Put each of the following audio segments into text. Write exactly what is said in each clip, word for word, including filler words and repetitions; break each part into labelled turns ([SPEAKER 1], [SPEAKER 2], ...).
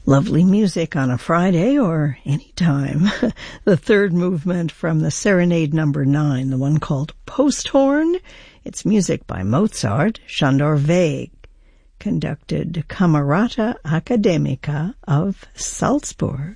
[SPEAKER 1] Lovely music on a Friday or any time. The third movement from the Serenade number nine, the one called Posthorn. It's music by Mozart, Sándor Weig, conducted Camerata Academica of Salzburg.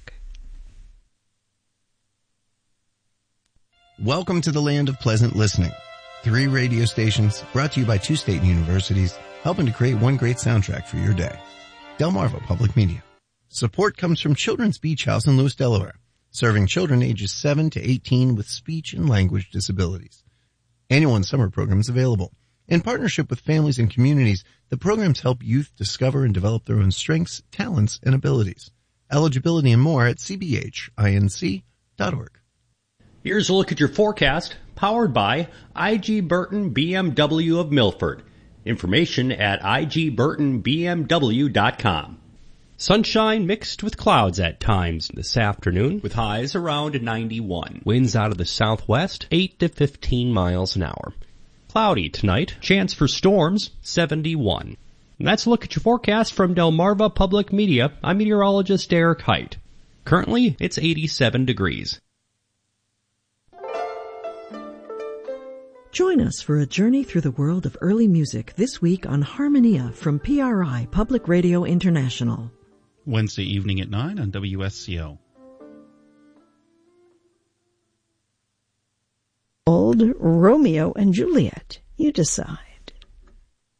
[SPEAKER 2] Welcome to the land of pleasant listening. Three radio stations brought to you by two state universities, helping to create one great soundtrack for your day. Delmarva Public Media. Support comes from Children's Beach House in Lewis, Delaware, serving children ages seven to eighteen with speech and language disabilities. Annual and summer programs available. In partnership with families and communities, the programs help youth discover and develop their own strengths, talents, and abilities. Eligibility and more at c b h inc dot org.
[SPEAKER 3] Here's a look at your forecast, powered by I G Burton B M W of Milford. Information at i g burton b m w dot com.
[SPEAKER 4] Sunshine mixed with clouds at times this afternoon,
[SPEAKER 3] With highs around ninety-one.
[SPEAKER 4] winds out of the southwest, eight to fifteen miles an hour. Cloudy tonight, chance for storms, seventy-one. And that's a look at your forecast from Delmarva Public Media. I'm meteorologist Eric Height. Currently, it's eighty-seven degrees.
[SPEAKER 5] Join us for a journey through the world of early music this week on Harmonia from P R I Public Radio International.
[SPEAKER 6] Wednesday evening at nine on W S C O.
[SPEAKER 1] Old Romeo and Juliet, you decide.